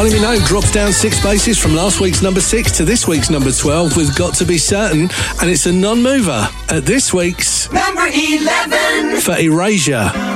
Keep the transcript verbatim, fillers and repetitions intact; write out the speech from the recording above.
Kylie Minogue drops down six spaces from last week's number six to this week's number twelve with Got to Be Certain, and it's a non-mover at this week's number eleven for Erasure.